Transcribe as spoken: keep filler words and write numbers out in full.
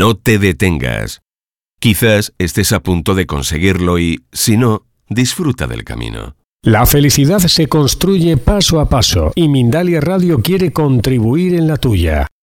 No te detengas. Quizás estés a punto de conseguirlo y, si no, disfruta del camino. La felicidad se construye paso a paso y Mindalia Radio quiere contribuir en la tuya.